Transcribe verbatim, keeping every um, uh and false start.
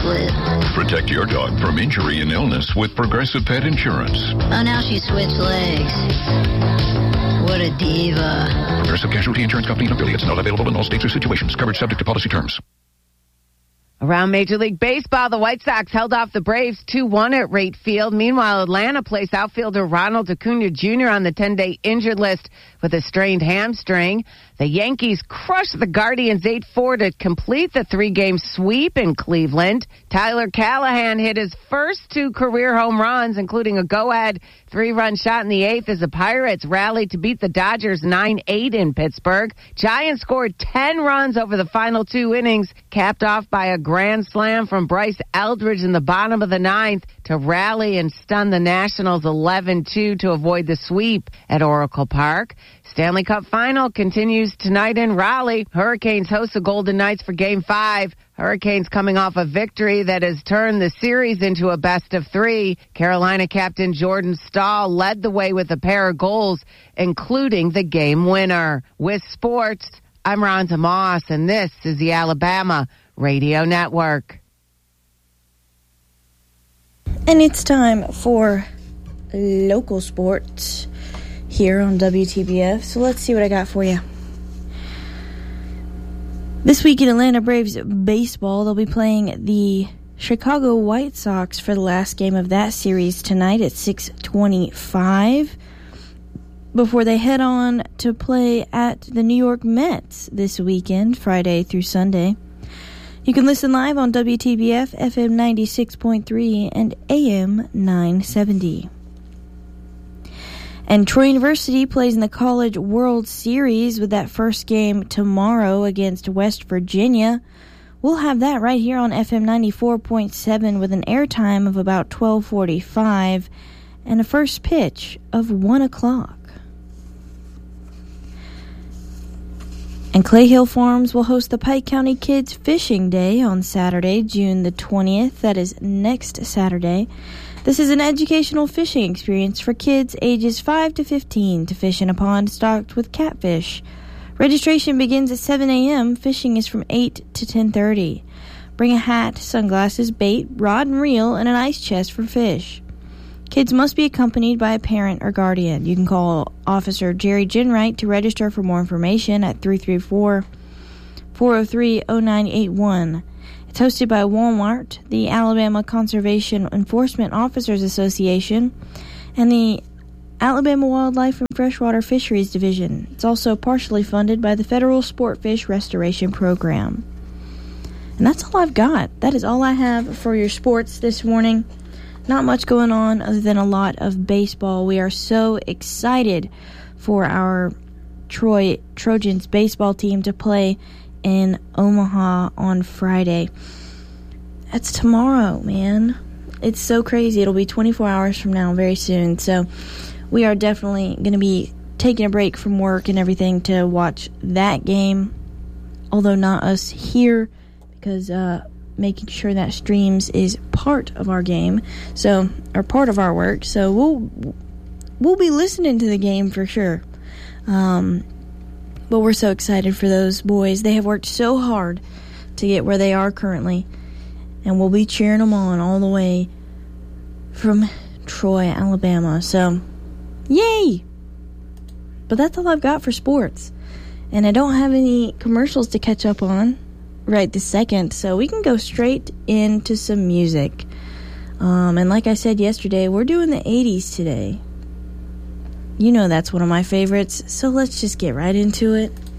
with. Protect your dog from injury and illness with Progressive Pet Insurance. Oh, now she switched legs. What a diva. Progressive Casualty Insurance Company and affiliates. Not available in all states or situations. Coverage subject to policy terms. Around Major League Baseball, the White Sox held off the Braves two one at Rate Field. Meanwhile, Atlanta placed outfielder Ronald Acuna Junior on the ten-day injured list with a strained hamstring. The Yankees crushed the Guardians eight four to complete the three-game sweep in Cleveland. Tyler Callahan hit his first two career home runs, including a go-ahead three-run shot in the eighth as the Pirates rallied to beat the Dodgers nine eight in Pittsburgh. Giants scored ten runs over the final two innings, capped off by a grand slam from Bryce Eldridge in the bottom of the ninth to rally and stun the Nationals eleven two to avoid the sweep at Oracle Park. Stanley Cup Final continues tonight in Raleigh. Hurricanes host the Golden Knights for Game five. Hurricanes coming off a victory that has turned the series into a best of three. Carolina captain Jordan Staal led the way with a pair of goals, including the game winner. With sports, I'm Rhonda Moss, and this is the Alabama Radio Network. And it's time for local sports here on W T B F. So let's see what I got for you. This week in Atlanta Braves baseball, they'll be playing the Chicago White Sox for the last game of that series tonight at six twenty-five before they head on to play at the New York Mets this weekend, Friday through Sunday. You can listen live on W T B F, F M ninety-six point three and A M nine seventy. And Troy University plays in the College World Series with that first game tomorrow against West Virginia. We'll have that right here on F M ninety-four point seven with an airtime of about twelve forty-five and a first pitch of one o'clock. And Clay Hill Farms will host the Pike County Kids Fishing Day on Saturday, June the twentieth. That is next Saturday. This is an educational fishing experience for kids ages five to fifteen to fish in a pond stocked with catfish. Registration begins at seven a.m. Fishing is from eight to ten thirty. Bring a hat, sunglasses, bait, rod and reel, and an ice chest for fish. Kids must be accompanied by a parent or guardian. You can call Officer Jerry Ginwright to register for more information at three three four, four oh three, oh nine eight one. It's hosted by Walmart, the Alabama Conservation Enforcement Officers Association, and the Alabama Wildlife and Freshwater Fisheries Division. It's also partially funded by the Federal Sportfish Restoration Program. And that's all I've got. That is all I have for your sports this morning. Not much going on other than a lot of baseball. We are so excited for our Troy Trojans baseball team to play in Omaha on Friday. That's tomorrow, man. It's so crazy. It'll be twenty-four hours from now very soon. So we are definitely going to be taking a break from work and everything to watch that game. Although not us here, because uh, making sure that streams is part of our game. So, or part of our work. So we'll we'll be listening to the game for sure. Um But we're so excited for those boys. They have worked so hard to get where they are currently. And we'll be cheering them on all the way from Troy, Alabama. So, yay! But that's all I've got for sports. And I don't have any commercials to catch up on right this second. So we can go straight into some music. Um, and like I said yesterday, we're doing the eighties today. You know that's one of my favorites, so let's just get right into it.